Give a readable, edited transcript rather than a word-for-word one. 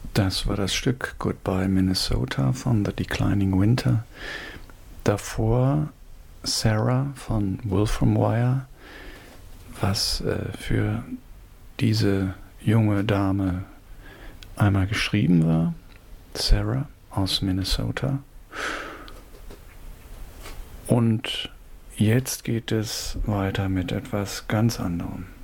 Das war das Stück Goodbye Minnesota von The Declining Winter. Davor Sarah von Wolfram Wire, was für diese junge Dame einmal geschrieben war. Sarah aus Minnesota. Und jetzt geht es weiter mit etwas ganz anderem.